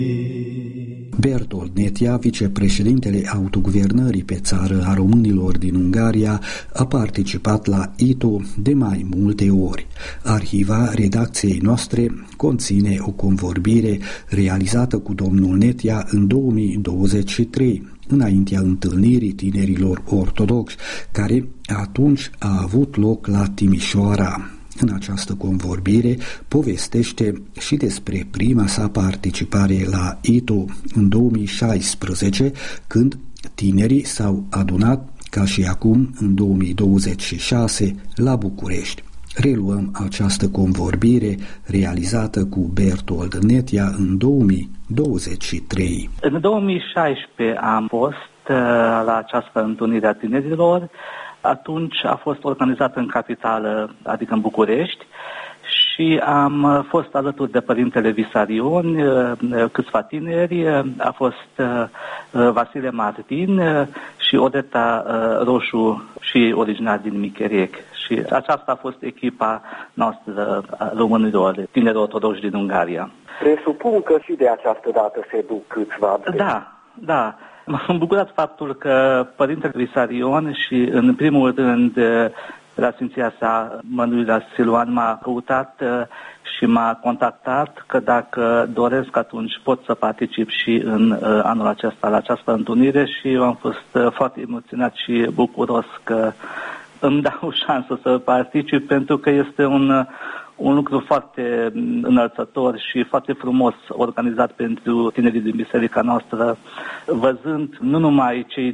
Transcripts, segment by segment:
Bertold Netia, vicepreședintele autoguvernării pe țară a românilor din Ungaria, a participat la ITO de mai multe ori. Arhiva redacției noastre conține o convorbire realizată cu domnul Netia în 2023, înaintea întâlnirii tinerilor ortodoxi, care atunci a avut loc la Timișoara. În această convorbire povestește și despre prima sa participare la ITO în 2016, când tinerii s-au adunat, ca și acum în 2026, la București. Reluăm această convorbire realizată cu Bertold Netia în 2023. În 2016 am fost la această întâlnire a tinerilor. Atunci a fost organizată în capitală, adică în București, și am fost alături de părintele Visarion, câțiva tineri, a fost Vasile Martin și Odeta Roșu, și originar din Micherec. Și aceasta a fost echipa noastră a românilor, tineri ortodoxi din Ungaria. Presupun că și de această dată se duc câțiva. Da. M-am bucurat faptul că părintele Visarion și, în primul rând, la Sfinția sa, Mănăirea Siluan, m-a căutat și m-a contactat că dacă doresc, atunci pot să particip și în anul acesta la această întâlnire, și eu am fost foarte emoționat și bucuros că îmi dau șansă să particip, pentru că este un lucru foarte înălțător și foarte frumos organizat pentru tinerii din biserica noastră, văzând nu numai cei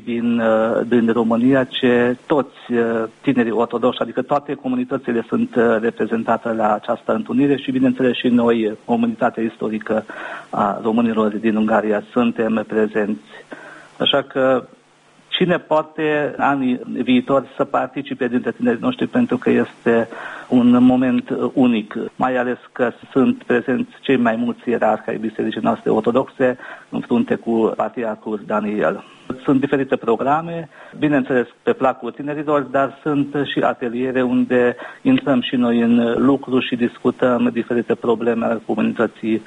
din România, ci toți tinerii ortodoxi, adică toate comunitățile sunt reprezentate la această întâlnire și, bineînțeles, și noi, comunitatea istorică a românilor din Ungaria, suntem prezenți. Așa că cine poate anii viitori să participe dintre tinerii noștri, pentru că este un moment unic, mai ales că sunt prezenți cei mai mulți ierarhi ai bisericii noastre ortodoxe în frunte cu patriarhul Daniel. Sunt diferite programe, bineînțeles pe placul tinerilor, dar sunt și ateliere unde intrăm și noi în lucru și discutăm diferite probleme ale comunității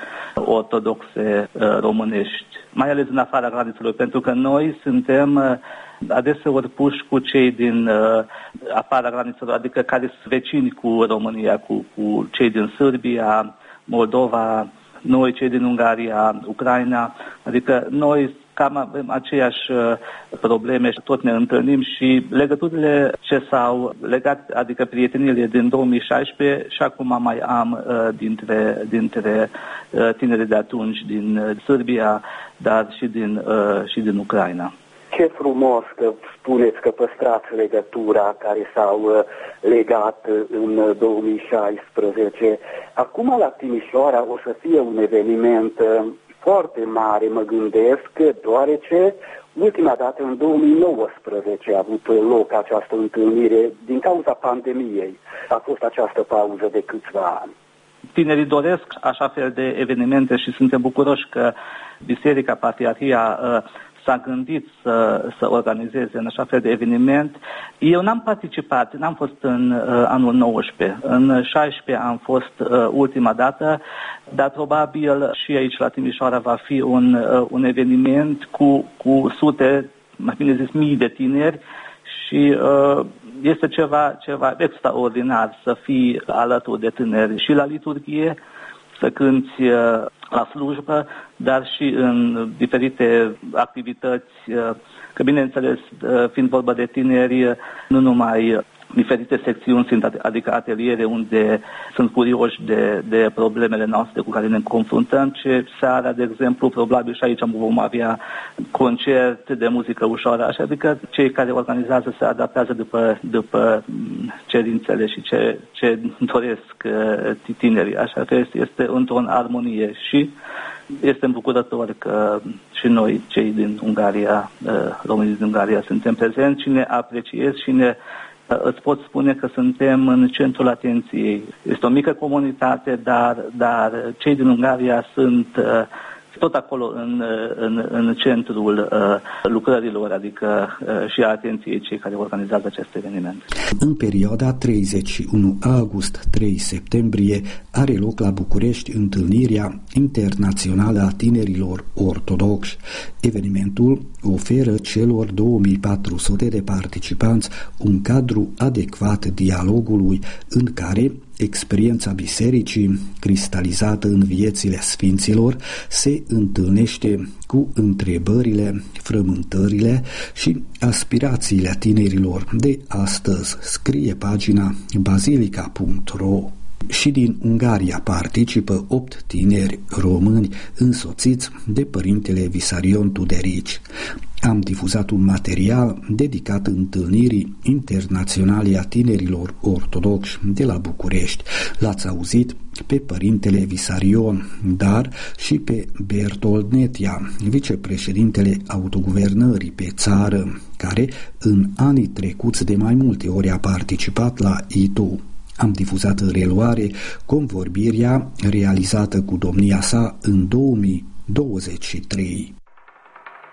ortodoxe românești, mai ales în afara granițelor, pentru că noi suntem adeseori puși cu cei din afara granițelor, adică care sunt vecini cu România, cu cei din Serbia, Moldova, noi cei din Ungaria, Ucraina, adică noi cam avem aceeași probleme și tot ne întâlnim, și legăturile ce s-au legat, adică prieteniile din 2016 și acum mai am dintre tinerii de atunci din Serbia, dar și din Ucraina. Ce frumos că spuneți că păstrați legătura care s-au legat în 2016. Acum la Timișoara o să fie un eveniment foarte mare, mă gândesc, deoarece ultima dată în 2019 a avut loc această întâlnire din cauza pandemiei. A fost această pauză de câțiva ani. Tinerii doresc așa fel de evenimente și suntem bucuroși că Biserica, Patriarhia s-a gândit să organizeze în așa fel de eveniment. Eu n-am participat, n-am fost în anul 19. În 16 am fost ultima dată, dar probabil și aici la Timișoara va fi un eveniment cu sute, mai bine zis mii de tineri, și este ceva extraordinar să fii alături de tineri și la liturghie, să cânți la slujbă, dar și în diferite activități, că bineînțeles, fiind vorba de tineri, nu numai diferite secțiuni sunt, adică ateliere unde sunt curioși de problemele noastre cu care ne confruntăm, ce seara, de exemplu, probabil și aici vom avea concert de muzică ușoară, așa, adică cei care organizează se adaptează după cerințele și ce doresc tinerii, așa că este într-o armonie și este îmbucurător că și noi, cei din Ungaria, românii din Ungaria, suntem prezenți și ne apreciez și îți pot spune că suntem în centrul atenției. Este o mică comunitate, dar cei din Ungaria sunt tot acolo în centrul lucrărilor, adică și a atenției cei care organizează acest eveniment. În perioada 31 august-3 septembrie are loc la București întâlnirea internațională a tinerilor ortodoxi. Evenimentul oferă celor 2400 de participanți un cadru adecvat dialogului în care experiența bisericii, cristalizată în viețile sfinților, se întâlnește cu întrebările, frământările și aspirațiile tinerilor de astăzi, scrie pagina basilica.ro. Și din Ungaria participă 8 tineri români însoțiți de părintele Visarion Tuderici. Am difuzat un material dedicat întâlnirii internaționale a tinerilor ortodoxi de la București. L-ați auzit pe părintele Visarion, dar și pe Bertold Netia, vicepreședintele autoguvernării pe țară, care în anii trecuți de mai multe ori a participat la ITU. Am difuzat în reluare convorbirea realizată cu domnia sa în 2023.